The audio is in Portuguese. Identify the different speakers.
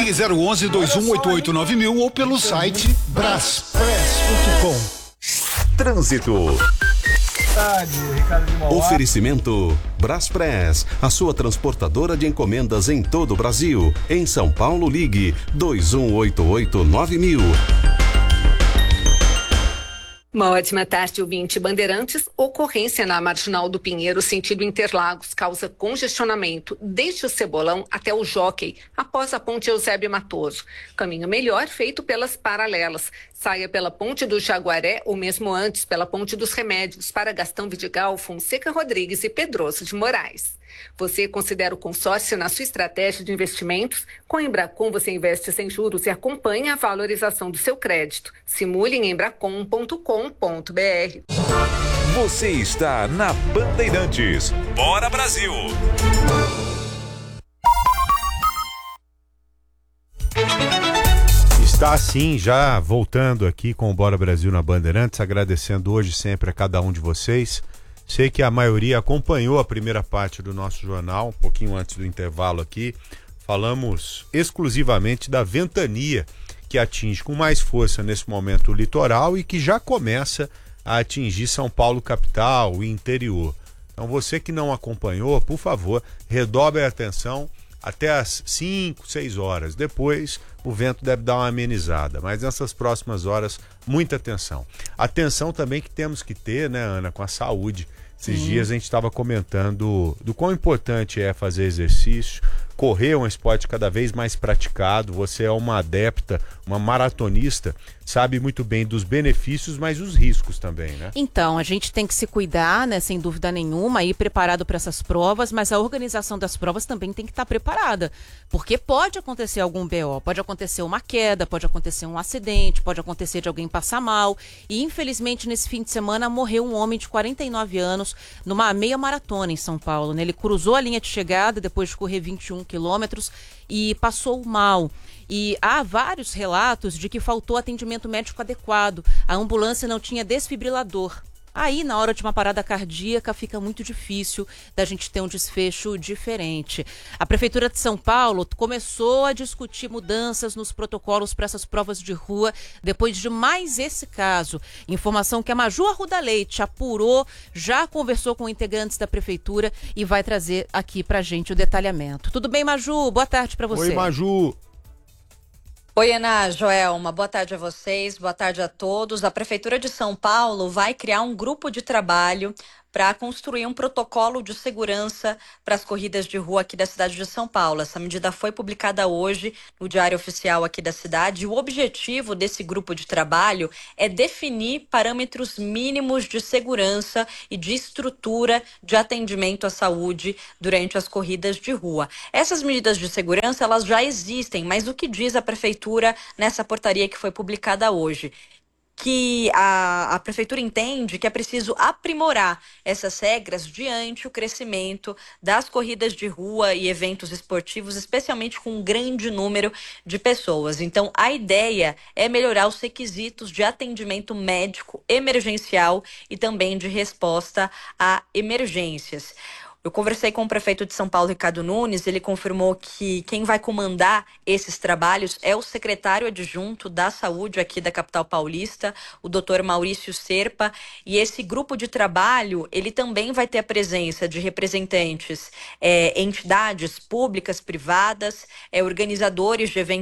Speaker 1: Ligue 011-2188-9000 ou pelo site braspress.com.
Speaker 2: Trânsito. Oferecimento Braspress, a sua transportadora de encomendas em todo o Brasil. Em São Paulo, ligue 2188-9000.
Speaker 3: Uma ótima tarde, ouvinte. Bandeirantes, ocorrência na Marginal do Pinheiro, sentido Interlagos, causa congestionamento desde o Cebolão até o Jockey, após a ponte Eusébio Matoso. Caminho melhor feito pelas paralelas. Saia pela ponte do Jaguaré ou mesmo antes pela ponte dos Remédios para Gastão Vidigal, Fonseca Rodrigues e Pedroso de Moraes. Você considera o consórcio na sua estratégia de investimentos? Com a Embracon você investe sem juros e acompanha a valorização do seu crédito. Simule em embracon.com.br.
Speaker 4: Você está na Bandeirantes. Bora Brasil!
Speaker 5: Está assim, já voltando aqui com o Bora Brasil na Bandeirantes, agradecendo hoje sempre a cada um de vocês. Sei que a maioria acompanhou a primeira parte do nosso jornal, um pouquinho antes do intervalo aqui. Falamos exclusivamente da ventania que atinge com mais força nesse momento o litoral e que já começa a atingir São Paulo capital e interior. Então você que não acompanhou, por favor, redobre a atenção até as 5, 6 horas. Depois o vento deve dar uma amenizada, mas nessas próximas horas, muita atenção. Atenção também que temos que ter, né, Ana, com a saúde. Esses dias a gente estava comentando do quão importante é fazer exercício. Correr é um esporte cada vez mais praticado. Você é uma adepta, uma maratonista, sabe muito bem dos benefícios, mas os riscos também, né?
Speaker 6: Então, a gente tem que se cuidar, né, sem dúvida nenhuma, ir preparado para essas provas, mas a organização das provas também tem que estar preparada, porque pode acontecer algum BO, pode acontecer uma queda, pode acontecer um acidente, pode acontecer de alguém passar mal, e infelizmente nesse fim de semana morreu um homem de 49 anos numa meia maratona em São Paulo, né? Ele cruzou a linha de chegada depois de correr 21 quilômetros e passou mal. E há vários relatos de que faltou atendimento médico adequado. A ambulância não tinha desfibrilador. Aí, na hora de uma parada cardíaca, fica muito difícil da gente ter um desfecho diferente. A Prefeitura de São Paulo começou a discutir mudanças nos protocolos para essas provas de rua depois de mais esse caso. Informação que a Maju Arruda Leite apurou, já conversou com integrantes da Prefeitura e vai trazer aqui pra gente o detalhamento. Tudo bem, Maju? Boa tarde para você.
Speaker 5: Oi, Maju.
Speaker 7: Oi, Ana, Joelma, boa tarde a vocês, boa tarde a todos. A Prefeitura de São Paulo vai criar um grupo de trabalho para construir um protocolo de segurança para as corridas de rua aqui da cidade de São Paulo. Essa medida foi publicada hoje no Diário Oficial aqui da cidade e o objetivo desse grupo de trabalho é definir parâmetros mínimos de segurança e de estrutura de atendimento à saúde durante as corridas de rua. Essas medidas de segurança, elas já existem, mas o que diz a Prefeitura nessa portaria que foi publicada hoje? Que a Prefeitura entende que é preciso aprimorar essas regras diante o crescimento das corridas de rua e eventos esportivos, especialmente com um grande número de pessoas. Então, a ideia é melhorar os requisitos de atendimento médico emergencial e também de resposta a emergências. Eu conversei com o prefeito de São Paulo, Ricardo Nunes, ele confirmou que quem vai comandar esses trabalhos é o secretário adjunto da saúde aqui da capital paulista, o doutor Maurício Serpa, e esse grupo de trabalho, ele também vai ter a presença de representantes, entidades públicas, privadas, organizadores de eventos